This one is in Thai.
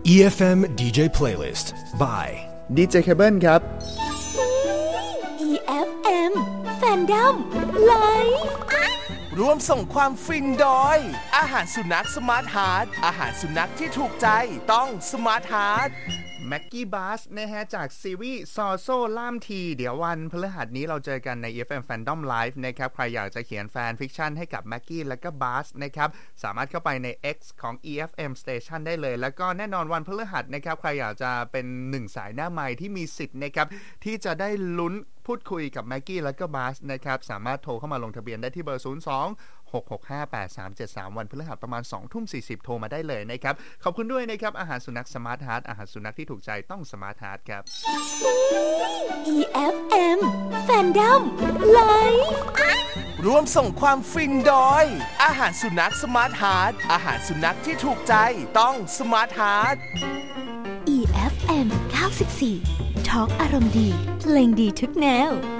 EFM DJ Playlist by DJ Cable ครับ EFM Fandom Live ร่วมส่งความฟินโดยอาหารสุนัขสมาร์ทฮาร์ทอาหารสุนัขที่ถูกใจต้องสมาร์ทฮาร์ทแม็กกี้บัสนะฮะจากซีรีส์ซอโซล่ามทีเดี๋ยววันพฤหัสนี้เราเจอกันใน EFM Fandom Live นะครับใครอยากจะเขียนแฟนฟิกชันให้กับแม็กกี้และก็บัสนะครับสามารถเข้าไปใน X ของ EFM Station ได้เลยแล้วก็แน่นอนวันพฤหัสนะครับใครอยากจะเป็น1สายหน้าไมค์ที่มีสิทธิ์นะครับที่จะได้ลุ้นพูดคุยกับแม็กกี้และก็บัสนะครับสามารถโทรเข้ามาลงทะเบียนได้ที่เบอร์02-665-8373 วันพฤหัสประมาณ 20:40 โทรมาได้เลยนะครับขอบคุณด้วยนะครับอาหารสุนัขสมาร์ทฮาร์ทอาหารสุนัขที่ถูกใจต้องสมาร์ทฮาร์ทครับ EFM Fandom Live ร่วมส่งความฟินโดยอาหารสุนัขสมาร์ทฮาร์ทอาหารสุนัขที่ถูกใจต้องสมาร์ทฮาร์ท EFM 94 Talk อารมณ์ดีเพลงดีทุกแนว